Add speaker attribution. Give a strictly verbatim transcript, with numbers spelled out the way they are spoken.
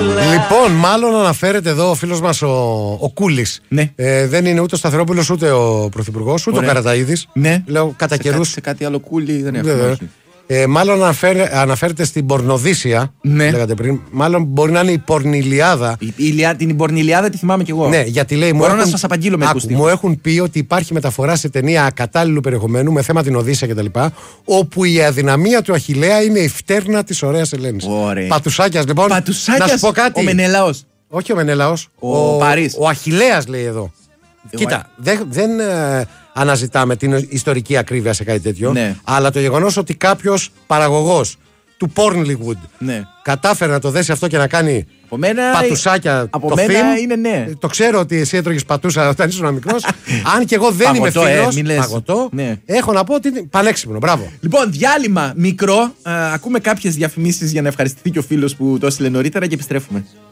Speaker 1: Λοιπόν, μάλλον αναφέρεται εδώ ο φίλος μας ο, ο Κούλης.
Speaker 2: Ναι.
Speaker 1: Ε, δεν είναι ούτε ο Σταθερόπουλος ούτε ο Πρωθυπουργός, ούτε Ωραία. ο Καραταΐδης.
Speaker 2: Ναι.
Speaker 1: Λέω κατά καιρούς.
Speaker 2: Σε κάτι άλλο Κούλη δεν έχουμε.
Speaker 1: Ε, μάλλον αναφέρε, αναφέρεται στην Πορνοδύσσια.
Speaker 2: Ναι.
Speaker 1: Λέγατε πριν. Μάλλον μπορεί να είναι η Πορνηλιάδα.
Speaker 2: Η, η, η, την Πορνηλιάδα τη θυμάμαι κι εγώ.
Speaker 1: Ναι, γιατί λέει.
Speaker 2: Μπορώ
Speaker 1: μου
Speaker 2: να
Speaker 1: έχουν,
Speaker 2: σας απαγγείλω με
Speaker 1: άκου, μου έχουν πει ότι υπάρχει μεταφορά σε ταινία ακατάλληλου περιεχομένου με θέμα την Οδύσσια κτλ. Όπου η αδυναμία του Αχιλλέα είναι η φτέρνα της ωραίας Ελένης. Πατουσάκιας λοιπόν.
Speaker 2: Πατουσάκιας,
Speaker 1: να σου πω κάτι.
Speaker 2: Ο Μενέλαος.
Speaker 1: Όχι ο Μενέλαος.
Speaker 2: Ο, ο Παρίς.
Speaker 1: Ο Αχιλλέας λέει εδώ. Εγώ, Κοίτα, δεν. δεν ε, αναζητάμε την ιστορική ακρίβεια σε κάτι τέτοιο.
Speaker 2: Ναι.
Speaker 1: Αλλά το γεγονός ότι κάποιος παραγωγός του Pornlywood
Speaker 2: ναι.
Speaker 1: κατάφερε να το δέσει αυτό και να κάνει
Speaker 2: μένα,
Speaker 1: πατουσάκια
Speaker 2: από
Speaker 1: το
Speaker 2: μένα
Speaker 1: film.
Speaker 2: Είναι ναι.
Speaker 1: Το ξέρω ότι εσύ έτρωγες πατούσα όταν ήσουν μικρός. Αν και εγώ δεν
Speaker 2: παγωτό,
Speaker 1: είμαι φίλος
Speaker 2: ε,
Speaker 1: παγωτό,
Speaker 2: ναι.
Speaker 1: έχω να πω ότι είναι πανέξυπνο. Μπράβο.
Speaker 2: Λοιπόν, διάλειμμα μικρό. Α, ακούμε κάποιες διαφημίσεις για να ευχαριστηθεί και ο φίλος που το έστειλε νωρίτερα και επιστρέφουμε.